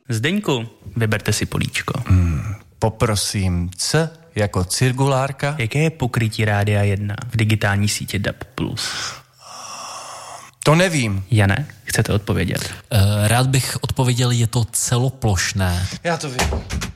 Zdeňku, vyberte si políčko. Poprosím C jako cirkulárka. Jaké je pokrytí Rádia 1 v digitální sítě DAB+? To nevím. Jane, chcete odpovědět? Rád bych odpověděl, je to celoplošné. Já to vím.